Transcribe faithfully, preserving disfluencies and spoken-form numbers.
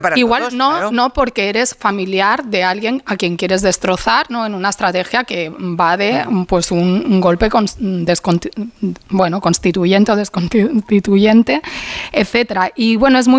Para Igual todos, no, claro. no porque eres familiar de alguien a quien quieres destrozar, ¿no? En una estrategia que va de pues un, un golpe con, desconti, bueno, constituyente o desconstituyente, etcétera. Y bueno, es muy